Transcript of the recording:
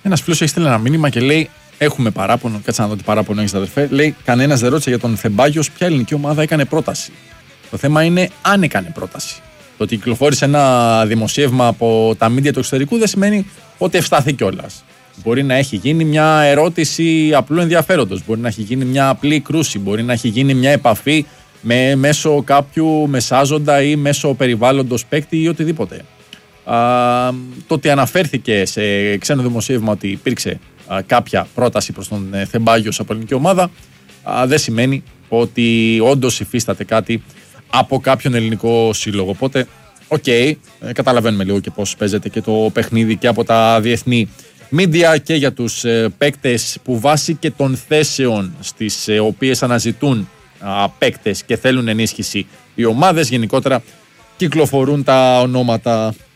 Ένας φίλος έχει στείλει ένα μήνυμα και λέει: Έχουμε παράπονο. Κάτσε να δω τι παράπονο έχει, αδερφέ. Λέει: Κανένας δεν ρώτησε για τον Θεμπάγιος ποια ελληνική ομάδα έκανε πρόταση. Το θέμα είναι αν έκανε πρόταση. Το ότι κυκλοφόρησε ένα δημοσίευμα από τα μίντια του εξωτερικού δεν σημαίνει ότι ευσταθεί κιόλας. Μπορεί να έχει γίνει μια ερώτηση απλού ενδιαφέροντος. Μπορεί να έχει γίνει μια απλή κρούση. Μπορεί να έχει γίνει μια επαφή μέσω κάποιου μεσάζοντα ή μέσω περιβάλλοντος παίκτη ή οτιδήποτε. Το ότι αναφέρθηκε σε ξένο δημοσίευμα ότι υπήρξε κάποια πρόταση προς τον Θεμπάγιο από ελληνική ομάδα δεν σημαίνει ότι όντως υφίσταται κάτι από κάποιον ελληνικό σύλλογο. Οπότε, καταλαβαίνουμε λίγο και πώς παίζεται και το παιχνίδι και από τα διεθνή μίντια και για τους παίκτες που βάσει και των θέσεων στις οποίες αναζητούν παίκτες και θέλουν ενίσχυση οι ομάδες, γενικότερα κυκλοφορούν τα ονόματα.